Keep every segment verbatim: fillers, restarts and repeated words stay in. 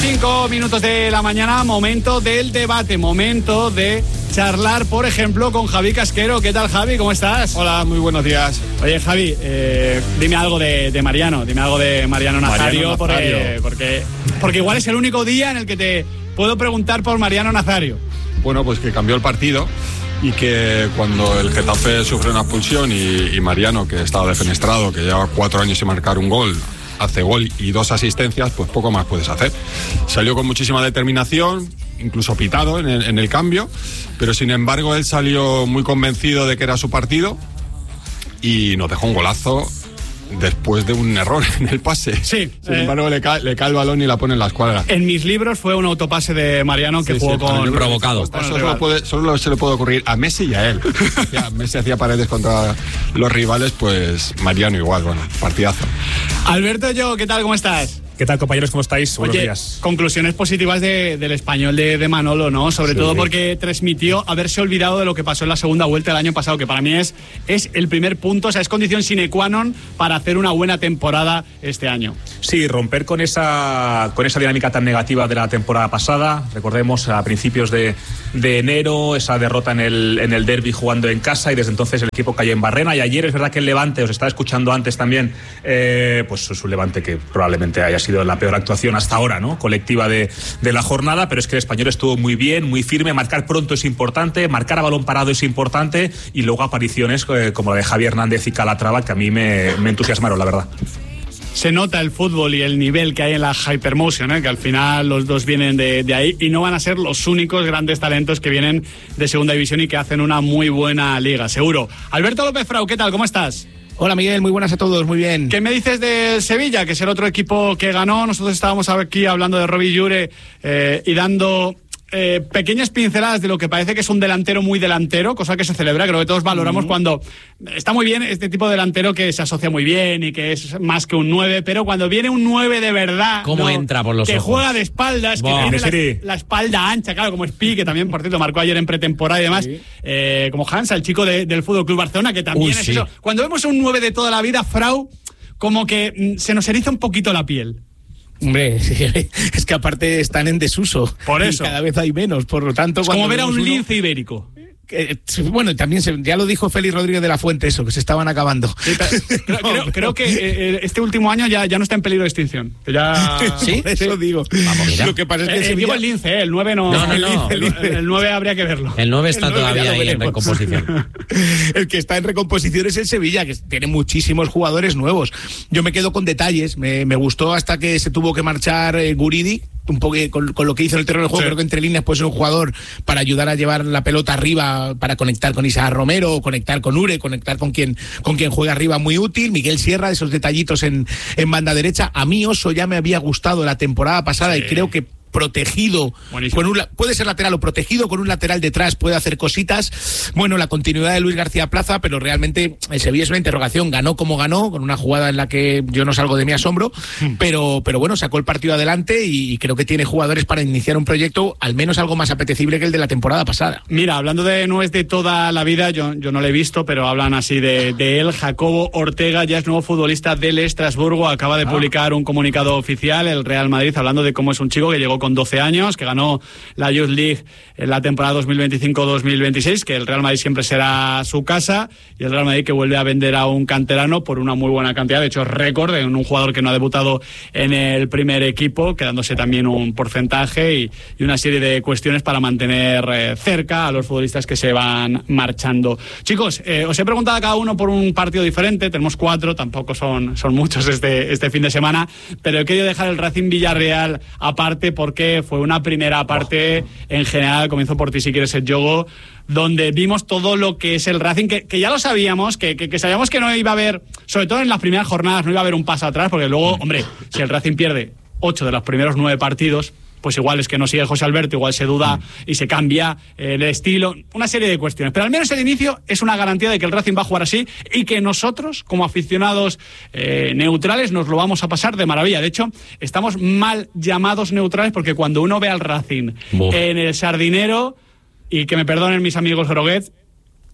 cinco minutos de la mañana, momento del debate, momento de charlar, por ejemplo, con Javi Casquero. ¿Qué tal, Javi? ¿Cómo estás? Hola, muy buenos días. Oye, Javi, eh, dime algo de, de Mariano, dime algo de Mariano Nazario, Mariano Nazario. Porque, porque, porque igual es el único día en el que te puedo preguntar por Mariano Nazario. Bueno, pues que cambió el partido y que cuando el Getafe sufre una expulsión y, y Mariano, que estaba defenestrado, que lleva cuatro años sin marcar un gol, hace gol y dos asistencias, pues poco más puedes hacer. Salió con muchísima determinación, incluso pitado en el, en el cambio, pero sin embargo él salió muy convencido de que era su partido y nos dejó un golazo después de un error en el pase. Sí. Sin eh, embargo le cae, le cae el balón y la pone en la escuadra. En mis libros fue un autopase de Mariano que Sí, jugó sí, con... provocado. Eso solo, puede, solo se le puede ocurrir a Messi y a él. Ya, Messi hacía paredes contra los rivales, pues Mariano igual, bueno, partidazo. Alberto, yo, ¿qué tal? ¿Cómo estás? ¿Qué tal, compañeros? ¿Cómo estáis? Buenos Oye, días. conclusiones positivas de, del español de, de Manolo, ¿no? Sobre Sí. todo porque transmitió haberse olvidado de lo que pasó en la segunda vuelta del año pasado, que para mí es, es el primer punto, o sea, es condición sine qua non para hacer una buena temporada este año. Sí, romper con esa con esa dinámica tan negativa de la temporada pasada. Recordemos a principios de, de enero esa derrota en el, en el derbi jugando en casa y desde entonces el equipo cayó en barrena. Y ayer es verdad que el Levante, os estaba escuchando antes también, eh, pues es un Levante que probablemente haya sido la peor actuación hasta ahora, ¿no? Colectiva de, de la jornada, pero es que el español estuvo muy bien, muy firme. Marcar pronto es importante, marcar a balón parado es importante y luego apariciones eh, como la de Javi Hernández y Calatrava que a mí me, me entusiasmaron, la verdad. Se nota el fútbol y el nivel que hay en la Hypermotion, ¿eh? Que al final los dos vienen de, de ahí y no van a ser los únicos grandes talentos que vienen de segunda división y que hacen una muy buena liga, seguro. Alberto López Frau, ¿qué tal? ¿Cómo estás? Hola Miguel, muy buenas a todos, muy bien. ¿Qué me dices del Sevilla, que es el otro equipo que ganó? Nosotros estábamos aquí hablando de Robbie Llure eh, y dando eh, pequeñas pinceladas de lo que parece que es un delantero muy delantero, cosa que se celebra, creo que todos valoramos mm. cuando está muy bien este tipo de delantero que se asocia muy bien y que es más que un nueve, pero cuando viene un nueve de verdad, ¿cómo ¿no? entra por los que ojos? juega de espaldas, Wow. que tiene la, la espalda ancha, claro, como Spi, que también, por cierto, marcó ayer en pretemporada y demás, sí. eh, como Hansa, el chico de, del Fútbol Club Barcelona, que también Uy, es sí. eso. Cuando vemos un nueve de toda la vida, Frau, como que mm, se nos eriza un poquito la piel. Hombre, es que aparte están en desuso. Por eso. Y cada vez hay menos, por lo tanto... Es como ver a un uno, lince ibérico. Que, bueno, también se, ya lo dijo Félix Rodríguez de la Fuente, eso, que se estaban acabando. Sí, creo, no, creo, pero... creo que eh, este último año ya, ya no está en peligro de extinción. Que ya... ¿Sí? Eso digo. Vamos, mira. Lo que pasa es que Eh, eh, Sevilla... digo el lince, eh, el nueve no... No, no, el, no. lince, el, lince. el nueve habría que verlo. El nueve está El nueve todavía ya lo ahí en veremos. recomposición. El que está en recomposición es el Sevilla, que tiene muchísimos jugadores nuevos. Yo me quedo con detalles. Me, me gustó hasta que se tuvo que marchar eh, Guridi, un poco con, con lo que hizo en el terreno del juego. Sí. Creo que entre líneas puede ser un jugador para ayudar a llevar la pelota arriba, para conectar con Isaac Romero, conectar con Ure, conectar con quien, con quien juega arriba, muy útil. Miguel Sierra, esos detallitos en, en banda derecha. A mí Oso ya me había gustado la temporada pasada sí. y creo que protegido, con un, puede ser lateral o protegido con un lateral detrás, puede hacer cositas. Bueno, la continuidad de Luis García Plaza, pero realmente el Sevilla es una interrogación. Ganó como ganó, con una jugada en la que yo no salgo de mi asombro, hmm. pero, pero bueno, sacó el partido adelante y creo que tiene jugadores para iniciar un proyecto al menos algo más apetecible que el de la temporada pasada. Mira, hablando de no es de toda la vida, yo, yo no lo he visto, pero hablan así de, de él. Jacobo Ortega ya es nuevo futbolista del Estrasburgo, acaba de ah. publicar un comunicado oficial, el Real Madrid, hablando de cómo es un chico que llegó con doce años, que ganó la Youth League en la temporada dos mil veinticinco dos mil veintiséis, que el Real Madrid siempre será su casa, y el Real Madrid que vuelve a vender a un canterano por una muy buena cantidad, de hecho es récord en un jugador que no ha debutado en el primer equipo, quedándose también un porcentaje y, y una serie de cuestiones para mantener eh, cerca a los futbolistas que se van marchando. Chicos, eh, os he preguntado a cada uno por un partido diferente, tenemos cuatro, tampoco son, son muchos este, este fin de semana, pero he querido dejar el Racing Villarreal aparte porque fue una primera parte, en general, comienzo por ti si quieres el Yogo, donde vimos todo lo que es el Racing, que, que ya lo sabíamos, que, que, que sabíamos que no iba a haber, sobre todo en las primeras jornadas, no iba a haber un paso atrás, porque luego, hombre, si el Racing pierde ocho de los primeros nueve partidos, pues igual es que no sigue José Alberto, igual se duda y se cambia el estilo, una serie de cuestiones. Pero al menos el inicio es una garantía de que el Racing va a jugar así y que nosotros, como aficionados eh, neutrales, nos lo vamos a pasar de maravilla. De hecho, estamos mal llamados neutrales porque cuando uno ve al Racing Uf. en el Sardinero, y que me perdonen mis amigos groguets,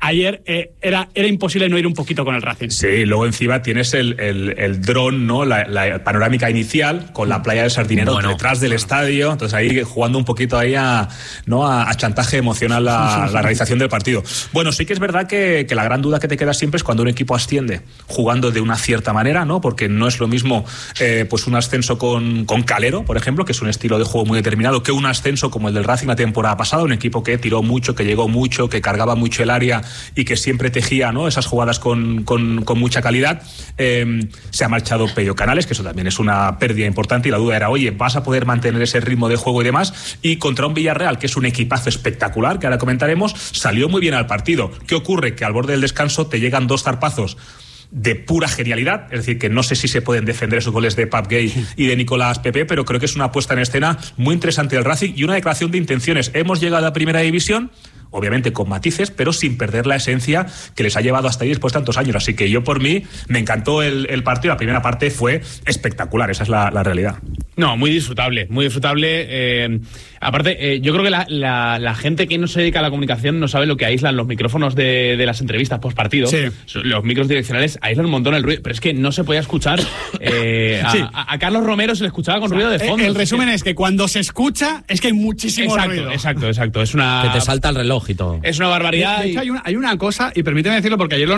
ayer eh, era, era imposible no ir un poquito con el Racing. Sí, luego encima tienes el, el, el dron, ¿no? La, la panorámica inicial con la playa del Sardinero bueno, detrás del bueno. estadio, entonces ahí jugando un poquito ahí a, ¿no? a, a chantaje emocional la, la realización del partido. Bueno, sí que es verdad que, que la gran duda que te queda siempre es cuando un equipo asciende jugando de una cierta manera, ¿no? Porque no es lo mismo eh, pues un ascenso con, con Calero, por ejemplo, que es un estilo de juego muy determinado, que un ascenso como el del Racing la temporada pasada, un equipo que tiró mucho, que llegó mucho, que cargaba mucho el área y que siempre tejía, ¿no? esas jugadas con, con, con mucha calidad. Eh, se ha marchado Pello Canales, que eso también es una pérdida importante, y la duda era, oye, ¿vas a poder mantener ese ritmo de juego y demás? Y contra un Villarreal, que es un equipazo espectacular, que ahora comentaremos, salió muy bien al partido. ¿Qué ocurre? Que al borde del descanso te llegan dos zarpazos de pura genialidad, es decir, que no sé si se pueden defender esos goles de Pap Gay y de Nicolás Pepe, pero creo que es una puesta en escena muy interesante del Racing y una declaración de intenciones. Hemos llegado a Primera División, obviamente con matices, pero sin perder la esencia que les ha llevado hasta ahí después de tantos años. Así que yo, por mí, me encantó el, el partido. La primera parte fue espectacular, esa es la, la realidad. No, muy disfrutable, muy disfrutable. Eh, aparte, eh, yo creo que la, la, la gente que no se dedica a la comunicación no sabe lo que aíslan los micrófonos de, de las entrevistas post partido. Sí. Los micros direccionales aíslan un montón el ruido, pero es que no se podía escuchar. Eh, a, sí. a, a Carlos Romero se le escuchaba con o sea, ruido de fondo. El, el resumen es que cuando se escucha es que hay muchísimo exacto, ruido. Exacto, exacto. Es una... Que te salta el reloj y todo. Es una barbaridad. De, de hecho, hay una, hay una cosa, y permíteme decirlo porque ayer lo